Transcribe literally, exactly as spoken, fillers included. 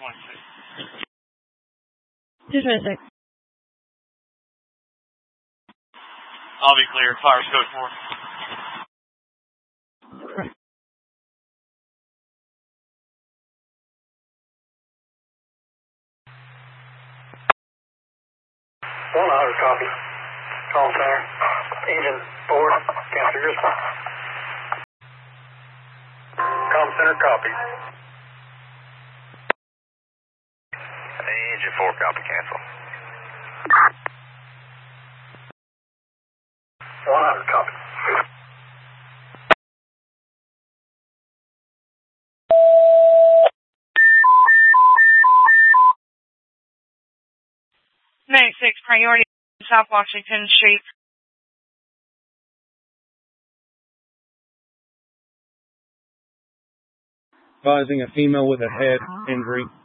twenty-six. two twenty-six. I'll be clear. Fire's code four. Correct. One hundred copy. Call center. Engine four. Cancel your response. Com center copy. Engine four copy. Cancel. One hundred copy. ninety-six priority South Washington Street. Advising a female with a head injury.